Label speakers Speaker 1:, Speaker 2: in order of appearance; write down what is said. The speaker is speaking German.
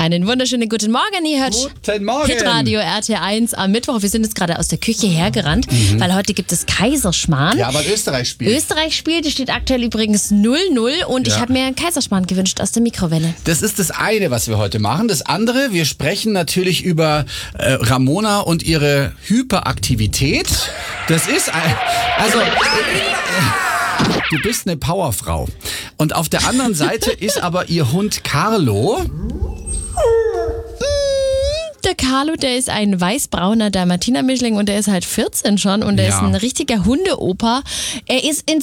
Speaker 1: Einen wunderschönen guten Morgen, ihr hört
Speaker 2: Guten Morgen.
Speaker 1: Hitradio RT1 am Mittwoch. Wir sind jetzt gerade aus der Küche hergerannt, weil heute gibt es Kaiserschmarrn.
Speaker 2: Ja, weil Österreich spielt.
Speaker 1: Österreich spielt, es steht aktuell übrigens 0-0 und ich
Speaker 2: Ja.
Speaker 1: habe mir einen Kaiserschmarrn gewünscht aus der Mikrowelle.
Speaker 2: Das ist das eine, was wir heute machen. Das andere, wir sprechen natürlich über Ramona und ihre Hyperaktivität. Das ist du bist eine Powerfrau. Und auf der anderen Seite ist aber ihr Hund Carlo.
Speaker 1: Der Carlo, der ist ein weiß-brauner Dalmatiner-Mischling und der ist halt 14 schon und der
Speaker 2: Ja.
Speaker 1: ist ein richtiger Hundeopa. Er ist in